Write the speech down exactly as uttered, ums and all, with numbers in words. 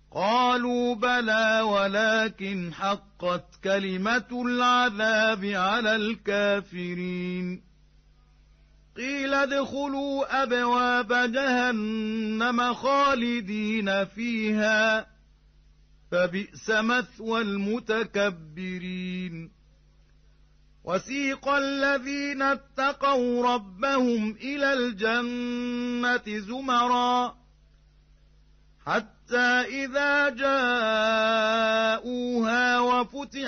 قالوا بلى ولكن حقت كلمة العذاب على الكافرين قيل ادخلوا أبواب جهنم خالدين فيها فبئس مثوى المتكبرين وسيق الذين اتقوا ربهم إلى الجنة زمرا حتى إذا جاءوها وفتحت